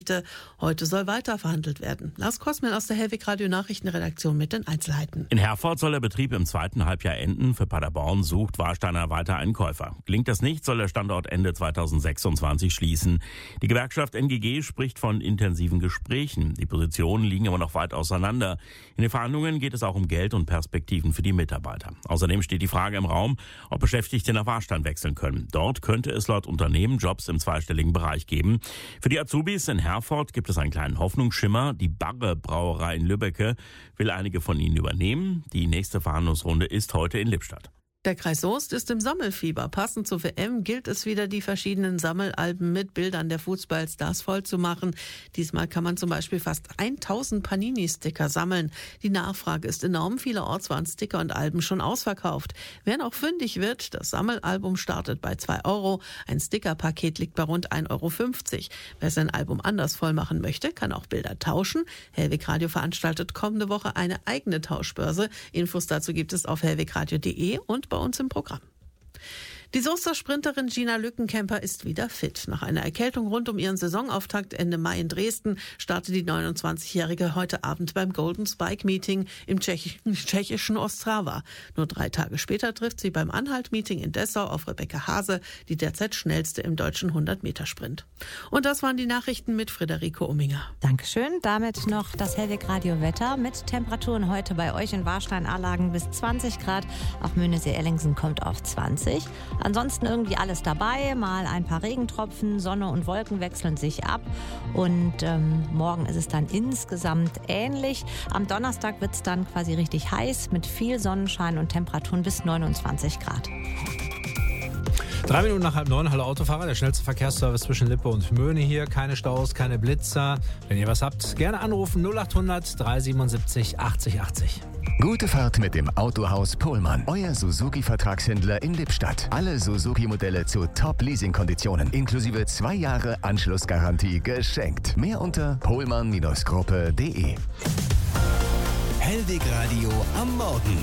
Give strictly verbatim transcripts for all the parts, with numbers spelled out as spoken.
Heute soll weiter verhandelt werden. Lars Kosmel aus der Hellwig Radio Nachrichtenredaktion mit den Einzelheiten. In Herford soll der Betrieb im zweiten Halbjahr enden. Für Paderborn sucht Warsteiner weiter einen Käufer. Gelingt das nicht, soll der Standort Ende zweitausendsechsundzwanzig schließen. Die Gewerkschaft N G G spricht von intensiven Gesprächen. Die Positionen liegen aber noch weit auseinander. In den Verhandlungen geht es auch um Geld und Perspektiven für die Mitarbeiter. Außerdem steht die Frage im Raum, ob Beschäftigte nach Warstein wechseln können. Dort könnte es laut Unternehmen Jobs im zweistelligen Bereich geben. Für die Azubis in Herford Herford gibt es einen kleinen Hoffnungsschimmer. Die Barre Brauerei in Lübbecke will einige von ihnen übernehmen. Die nächste Verhandlungsrunde ist heute in Lippstadt. Der Kreis Soest ist im Sammelfieber. Passend zur W M gilt es wieder, die verschiedenen Sammelalben mit Bildern der Fußballstars voll zu machen. Diesmal kann man zum Beispiel fast tausend Panini-Sticker sammeln. Die Nachfrage ist enorm. Vielerorts waren Sticker und Alben schon ausverkauft. Wer noch fündig wird, das Sammelalbum startet bei zwei Euro. Ein Stickerpaket liegt bei rund ein Euro fünfzig. Wer sein Album anders voll machen möchte, kann auch Bilder tauschen. Hellwig Radio veranstaltet kommende Woche eine eigene Tauschbörse. Infos dazu gibt es auf hellwigradio punkt de und bei uns im Programm. Die Soester Sprinterin Gina Lückenkämper ist wieder fit. Nach einer Erkältung rund um ihren Saisonauftakt Ende Mai in Dresden startet die neunundzwanzigjährige heute Abend beim Golden Spike Meeting im tschechischen, tschechischen Ostrava. Nur drei Tage später trifft sie beim Anhalt-Meeting in Dessau auf Rebecca Hase, die derzeit schnellste im deutschen hundert-Meter-Sprint. Und das waren die Nachrichten mit Friederike Umminger. Dankeschön. Damit noch das Hellwig Radio Wetter mit Temperaturen heute bei euch in Warstein-Ahlagen bis zwanzig Grad. Auch Möhnesee-Ellingsen kommt auf zwanzig. Ansonsten irgendwie alles dabei, mal ein paar Regentropfen, Sonne und Wolken wechseln sich ab und ähm, morgen ist es dann insgesamt ähnlich. Am Donnerstag wird es dann quasi richtig heiß mit viel Sonnenschein und Temperaturen bis neunundzwanzig Grad. Drei Minuten nach halb neun, hallo Autofahrer, der schnellste Verkehrsservice zwischen Lippe und Möhne hier. Keine Staus, keine Blitzer. Wenn ihr was habt, gerne anrufen null achthundert dreihundertsiebenundsiebzig achtzig achtzig. Gute Fahrt mit dem Autohaus Pohlmann. Euer Suzuki-Vertragshändler in Lippstadt. Alle Suzuki-Modelle zu Top-Leasing-Konditionen. Inklusive zwei Jahre Anschlussgarantie geschenkt. Mehr unter pohlmann Gruppe punkt de. Hellwig Radio am Morgen.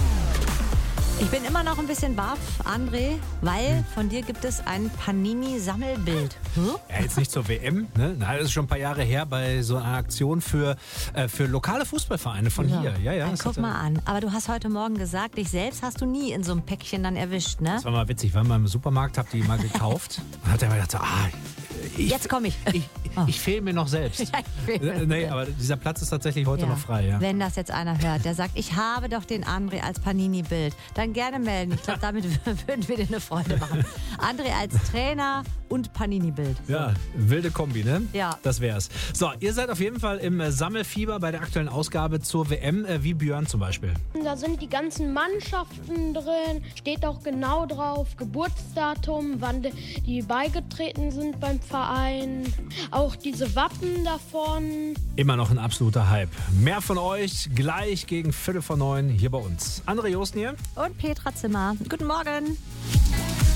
Ich bin immer noch ein bisschen baff, André, weil von dir gibt es ein Panini-Sammelbild. Hm? Ja, jetzt nicht zur W M, ne? Na, das ist schon ein paar Jahre her bei so einer Aktion für, äh, für lokale Fußballvereine von Ja. hier. Ja, ja, Dann das guck hat- mal an. Aber du hast heute Morgen gesagt, dich selbst hast du nie in so einem Päckchen dann erwischt, ne? Das war mal witzig, ich war mal im Supermarkt, hab die mal gekauft und hat er mal gedacht, so, ah, ich, Jetzt komme ich. ich, ich fehle mir noch selbst. Ja, ich fehl mir Nee, aber dieser Platz ist tatsächlich heute Ja. noch frei. Ja. Wenn das jetzt einer hört, der sagt, ich habe doch den André als Panini-Bild, dann gerne melden. Ich glaube, damit würden wir dir eine Freude machen. André als Trainer und Panini-Bild. So. Ja, wilde Kombi, ne? Ja. Das wär's. So, ihr seid auf jeden Fall im äh, Sammelfieber bei der aktuellen Ausgabe zur W M, äh, wie Björn zum Beispiel. Da sind die ganzen Mannschaften drin, steht auch genau drauf, Geburtsdatum, wann die beigetreten sind beim Verein, auch diese Wappen davon. Immer noch ein absoluter Hype. Mehr von euch gleich gegen Viertel vor neun hier bei uns. André Josnier. Und Petra Zimmer. Guten Morgen.